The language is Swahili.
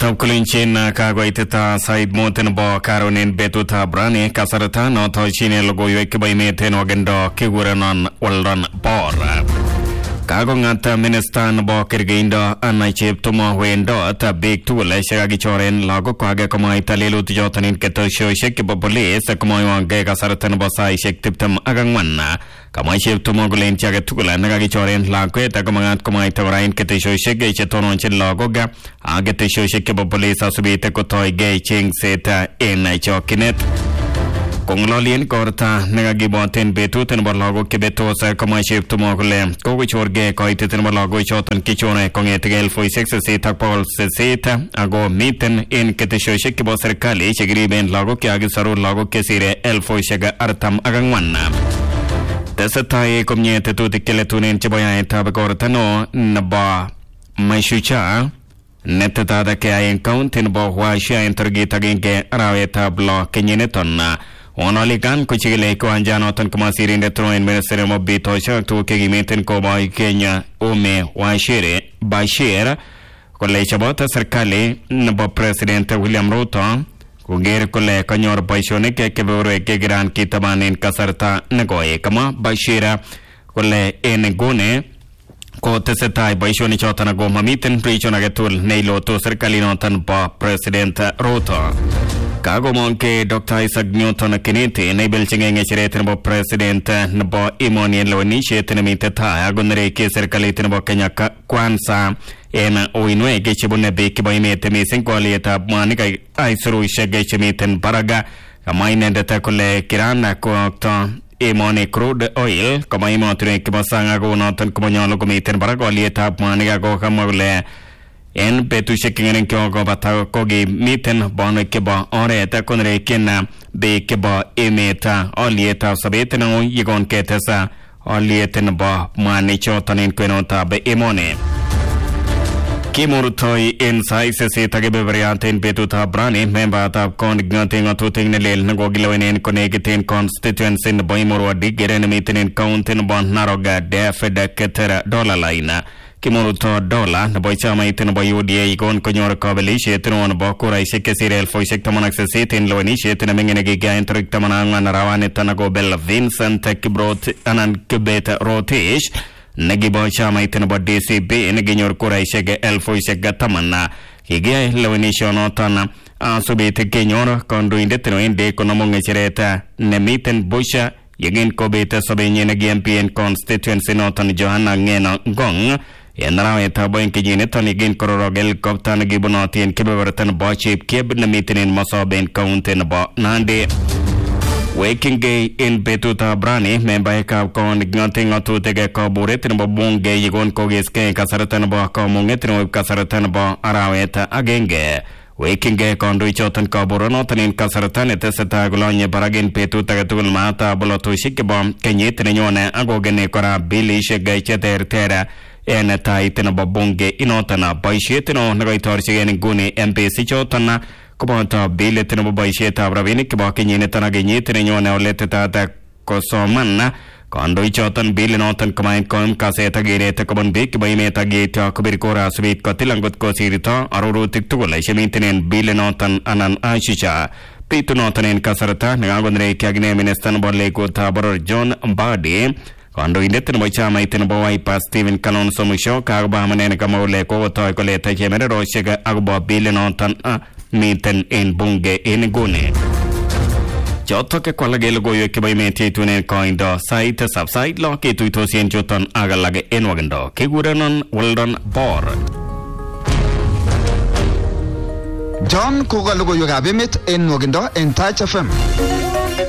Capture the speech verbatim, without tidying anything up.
Arab Kulinchin Kagoiteta Said Moten Bo Karonin Betuta Brani Kasarata no Tochine Logo Yeki Meten Ogendo Kiguranon Walron Bor Kagongata Ministan Bo Kirgindo Anachip Tumo Wendo at a big tool Shagagichoren Lago Kaga Koma Italilu Jotanin Ketosho Sheki Police Kamoy Gega Saratan Bosai Shek Tiptum Agangwana Kamaship Tumogulin Chagatukula Nagagichoren Laqueta Kamangat Koma Itarain Ketesho Shege Chetonon Chilagoga Agetesho Sheki Police Asubita Kotoi Gay Ching Seta in Chokinet Konglolian Korta Nagagibotin Betuten Balago Kibetosa Kamaship Tumogule Kovichorge Koitin Balago Chotan Kichone Kongetigel for six Seta Paul Seta Ago Mitten in Ketesho Sheki Boserkali Chigriben Lago Kiagisaru Lago Kesire El Foishaga Artam Agangwana Tesatai Comniete to the Kiletunin Chiboya Tabakortano Naba Mashucha Netata the Kai Count in Bohuasha intergita Genke Araweta Block Kenyaneton Onolikan Kuchile Koanjano Tankamasir in the throne Minister of Bitosha to Kegimeten Kobai Kenya Ome Washire Bashir Koleshabota Serkali Naba President William Ruto Kuger Kole Kanyor Bashone Kebore Kegran Kitaban in Kasarta Nagoye Kama Bashira Kole Enegone Kotesetai Bashoni Chotana Gomamiten Prichonagatul Nailo to Serkalino Tanpa President Ruto Kago Monke Doctor Isaac Newton Kiniti enable Chinging Chireten President Nabo Imonian Lonisha Tenamita Agunre Serkalitin Kenya Kwansa Ena Oinwe Gechibune Beki by Metemis Qualieta Monica Isuru Shagechimiten Paraga a mine and the Takole Kirana Coacton Imoni crude oil Kamaimo Kibasanga go not and Comanolo Committee Paragolieta Monica Gohamole En Petu shaking and Kyogo Batakogi Mitten Bonekeba Ore Takonre Kena Bekeba Emeta Olieta Sabetano Yigon Ketesa Olietenba Manichotan in Quenota Be Emone Kimurutoi inside Setagebe variant in Petuta Brani, member of Conignating or two thing Nel Nagogilo in Conegitin constituents in the Boimoro Digger meeting in Countin Bon Naroga, Defeda Ketera Dollar Line. Kimuruto Dola, the Boychama Itin Boyudia, Gon Conyor Coveli, Shetin on Bokura, Shekesirel for Shektaman Accessit in Loni, Shetin Mingiga, and Trictaman and Rawan Tanago Bella Vincent Kibrot and Kubeta Rotish. Nagibo Chama Itin about D C B, Naginor Kura Shega Elfo Shagatamana, Higa, Lonishanotana, Asubit Kenyor, Conduin the Train de Conomong Chereta, Nemiten Busha, Yagin Kobeta Sobinian again P N constituency Notan Johanna Ngena Gong. Yenraweta Boink Gineton again Korogel Koptan Gibonati and Kiberton Bochip Kib Namitin in Mosoben Count in about Nande. Waking gay in Betuta Brani, member Con ignoting or to take a carburet and Babung gay Yigon Kogiske, Kasaratanaba, Comungetin with Kasaratanaba, Araweta again gay. Waking gay conduichot and carburonot in Kasaratan, Tesatagolonia, Baragin Petuta Tul Mata, Boloto Shikibom, Kenyetinione, Agogene Kora, Billy Shegay Terra. En Titan Babunge inotana by Shetino Nagatorsi and Guni M P Sichotana Kubota Biletin by Sheta Ravinik Bakin in Tanagin Tenona Letata Kosomana Condoichotan Bilinotan Command Com Caseta Gate Common Big by Meta Gate Kubirkora Sweet Cotilangut Cosirita Aruru Tikula Shemitin and Bilinotan Anan Ashisha Pitunotan in Casarata Nagondre Kagne Ministan Boleko Tabor John Badi Quando in detto noi chiama iten boy pa Steven Canon Somusho Kagba Manene Kamole Ko Toy Coleta Gemere Roshega Agbo Bilenotan a Mitten in Bunge in Gune Jotto che quella che lo goyo che by meti to nel coin do site subside lo che tu to sien joton agalag en wagando che guranon Weldon Bor John Koga logo yoga bimit en wagando en Touch F M